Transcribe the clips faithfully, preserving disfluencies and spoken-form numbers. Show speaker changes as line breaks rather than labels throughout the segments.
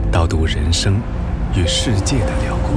导读人生与世界的辽阔。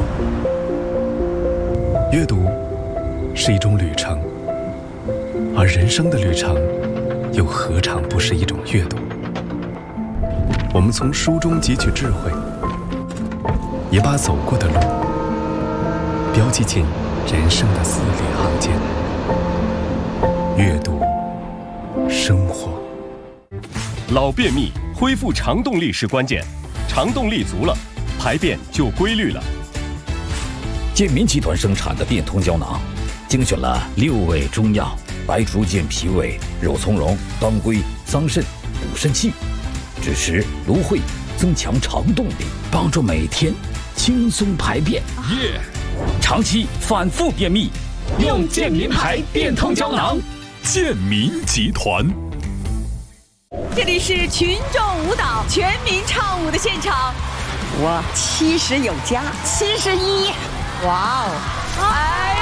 阅读是一种旅程，而人生的旅程又何尝不是一种阅读？我们从书中汲取智慧，也把走过的路标记进人生的字里行间。阅读生活。
老便秘，恢复肠动力是关键，肠动力足了，排便就规律了。
健民集团生产的变通胶囊，精选了六味中药：白术、健脾胃、肉苁蓉、当归、桑葚、补肾气、枳实、芦荟，增强肠动力，帮助每天轻松排便。
耶！
长期反复便秘，用健民牌变通胶囊。
健民集团。
这里是群众舞蹈全民唱舞的现场，我七十有加，七十一，哇哦！哎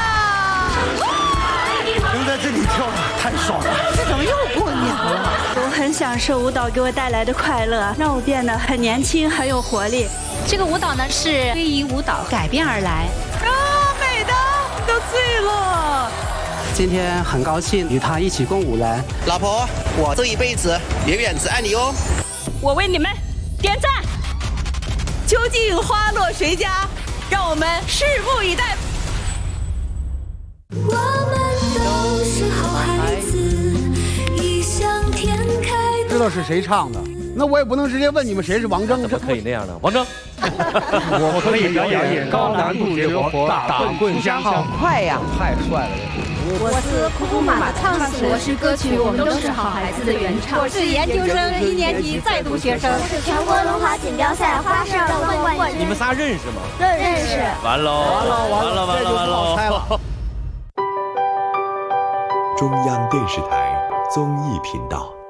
呀，
能在这里跳太爽了！
这怎么又过年了？
我很享受舞蹈给我带来的快乐，让我变得很年轻，很有活力。
这个舞蹈呢是非遗舞蹈改编而来，
啊，美的都醉了。
今天很高兴与他一起共舞了，
老婆，我这一辈子永远只爱你哦。
我为你们点赞。究竟花落谁家？让我们拭目以待。
我们都是好孩子，异想天开。
知道是谁唱的，那我也不能直接问你们谁是王铮。
怎么可以那样呢？王铮。
我可以表演高难度结合打棍相好
快呀，
太帅了！
我是库库马的唱词，我是歌曲《我们都是好孩子》的原唱，
我是研究生一年级在读学生，
我是全国轮滑锦标赛花式倒钩冠军。
你们仨认识吗？
认识。
完喽！
完了
完了完了完了！
猜了。
中央电视台综艺频道。